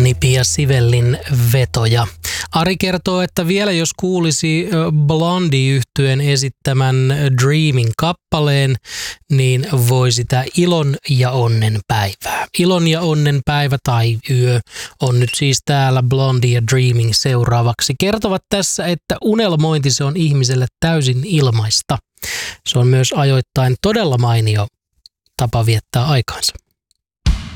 Nipi ja Sivellin vetoja. Ari kertoo, että vielä jos kuulisi Blondie-yhtyeen esittämän Dreamin kappaleen, niin voi sitä ilon ja onnen päivää. Ilon ja onnen päivä tai yö on nyt siis täällä Blondie ja Dreaming seuraavaksi. Kertovat tässä, että unelmointi se on ihmiselle täysin ilmaista. Se on myös ajoittain todella mainio tapa viettää aikaansa.